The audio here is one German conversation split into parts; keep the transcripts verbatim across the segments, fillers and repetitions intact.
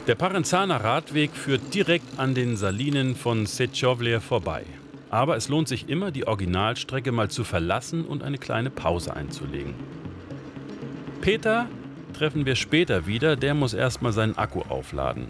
Der Parenzaner Radweg führt direkt an den Salinen von Sečovlje vorbei. Aber es lohnt sich immer, die Originalstrecke mal zu verlassen und eine kleine Pause einzulegen. Peter treffen wir später wieder, der muss erstmal seinen Akku aufladen.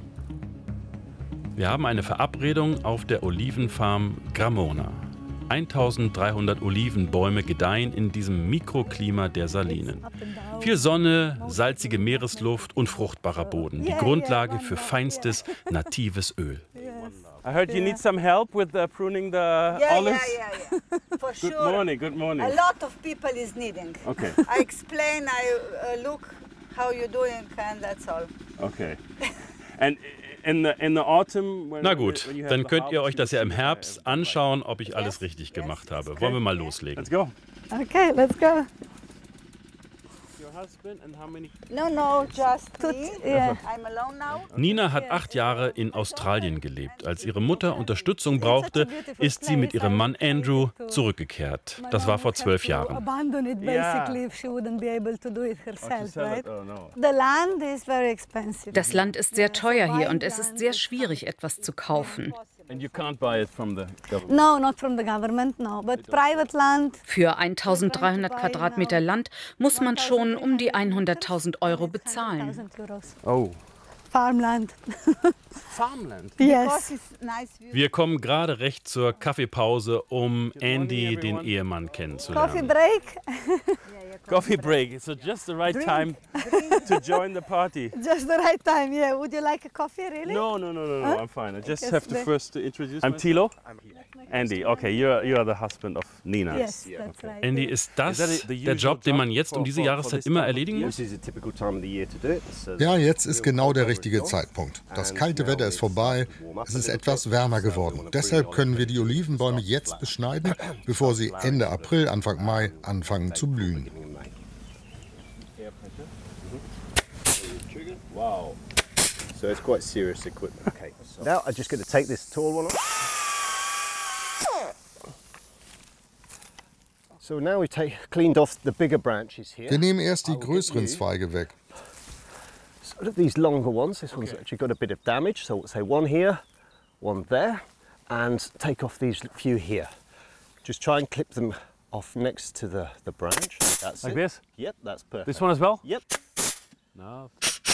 Wir haben eine Verabredung auf der Olivenfarm Gramona. eintausenddreihundert Olivenbäume gedeihen in diesem Mikroklima der Salinen. Viel Sonne, salzige Meeresluft und fruchtbarer Boden. Die Grundlage für feinstes, natives Öl. I heard you need some help with uh, pruning the yeah, olives. Yeah, yeah, yeah. For sure. Good morning, good morning. A lot of people is needing. Okay. I explain, I uh, look how you're doing, and that's all. Okay. And in the in the autumn. When, Na gut, when you have dann the könnt ihr euch das ja im harvest, Herbst anschauen, ob ich alles richtig gemacht habe. Wollen wir mal loslegen? Let's go. Okay, let's go. Your husband and how many? No, no, just me. Yeah. I'm alone now. Nina hat acht Jahre in Australien gelebt. Als ihre Mutter Unterstützung brauchte, ist sie mit ihrem Mann Andrew zurückgekehrt. Das war vor zwölf Jahren. Abandon it basically if she wouldn't be able to do it Oh, to herself, sell right? it? Oh no. The land is very expensive. Das Land ist sehr teuer hier und es ist sehr schwierig, etwas zu kaufen. And you can't buy it from the government. No, not from the government, no, but private land. Für eintausenddreihundert Quadratmeter Land muss man schon um die hunderttausend Euro bezahlen. Oh. Farmland. Farmland. Yes. Wir kommen gerade recht zur Kaffeepause, um Andy, den Ehemann, Coffee kennenzulernen. break. Coffee break. So just the right time to join the party. Just the right time, yeah. Would you like a coffee, really? No, no, no, no, no. I'm fine. I just guess have to the- first to introduce. I'm Thilo. Andy. Okay, you're you are the husband of Nina. Yes, that's right. Andy, ist das Is that the der usual Job, den man job jetzt for- um diese for- for Jahreszeit this immer time of erledigen year? muss? Ja, jetzt ist genau der richtige Zeitpunkt. Das kalte Wetter ist vorbei, es ist etwas wärmer geworden. Deshalb können wir die Olivenbäume jetzt beschneiden, bevor sie Ende April, Anfang Mai anfangen zu blühen. Wow. So it's quite serious equipment. Okay. Now I'm just going to take this tall one off. So now we've take, cleaned off the bigger branches here. Wir nehmen erst die größeren Zweige weg. Sort of these longer ones. This one's actually got a bit of damage. So we'll say one here, one there, and take off these few here. Just try and clip them off next to the, the branch. That's Like it. this? Yep, that's perfect. This one as well? Yep. No.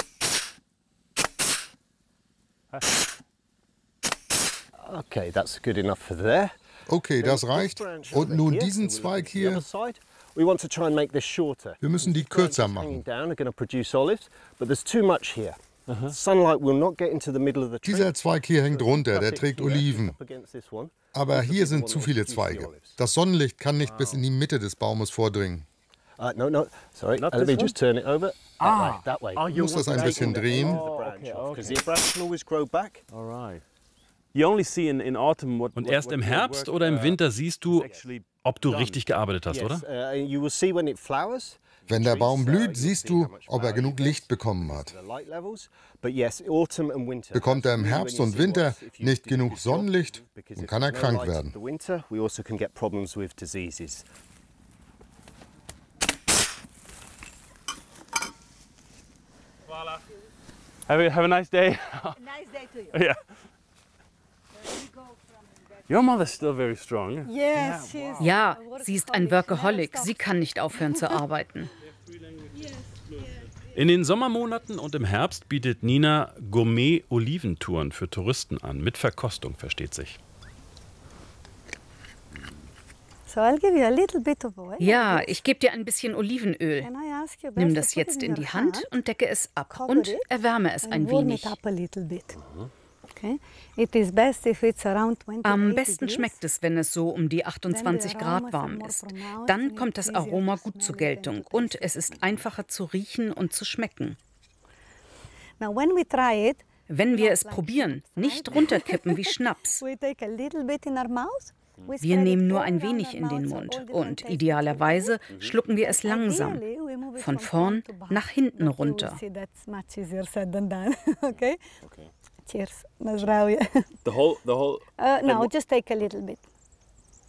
Okay, that's good enough for there. Okay, das reicht. Und nun diesen Zweig hier. We want to try and make this shorter. Wir müssen die These branches kürzer hanging machen. down are going to produce olives, but there's too much here. Sunlight will not get into the middle of the tree. Dieser Zweig hier hängt runter, der Cut it trägt here, Oliven. up against this one. Aber This is hier the sind one zu that viele produces the Zweige. olives. Das Sonnenlicht kann nicht bis in die Mitte des Baumes vordringen. Uh, no, no, sorry. Not Uh, let this me just turn it over. That Ah. way, that way. Oh, Ich muss das ein bisschen drehen. Oh, okay, Because okay. the branch can always grow back. All right. You only see in, in autumn what. Und what- erst what im your Herbst work, oder im uh, Winter siehst du, is actually ob du done. richtig gearbeitet hast, oder? Yes, uh, you will see when it flowers. Wenn der Baum Trees, uh, blüht, you'll siehst see du, how much ob er flower genug it Licht gets, bekommen hat. the light levels. But yes, autumn and winter. Bekommt er im That's really Herbst when you und see Winter what's- if you nicht do genug this job, Sonnenlicht, because dann if kann er there's no krank light in werden. the winter, we also can get problems with diseases. Have a, have a nice day. Nice day to you. Yeah. Your mother's still very strong. Yes, she's. Ja, sie ist ein Workaholic. Sie kann nicht aufhören zu arbeiten. In den Sommermonaten und im Herbst bietet Nina Gourmet-Oliventouren für Touristen an. Mit Verkostung, versteht sich. So I'll give you a little bit of oil. Ja, ich gebe dir ein bisschen Olivenöl. Can I ask you Nimm best das to put it jetzt in in your die Hand hand und decke es ab cover und it erwärme es and ein warm wenig. it up a little bit. Okay? It is best if it's around twenty-eight Am besten degrees. schmeckt es, wenn es so um die achtundzwanzig Grad warm ist. Dann kommt das Aroma gut zur Geltung und es ist einfacher zu riechen und zu schmecken. Now when we try it, Wenn wir es probieren, nicht runterkippen wie Schnaps. we take a little bit in our mouth. We Wir spread it nehmen nur all ein around wenig our in den mouth, so Mund all different und tastes idealerweise together. schlucken wir es langsam, Ideally, we move it von from vorn front to back. nach hinten But you will runter. see that's much easier said than done. Okay? Cheers. Na zdravje. The whole, the whole. Uh, no, just take a little bit.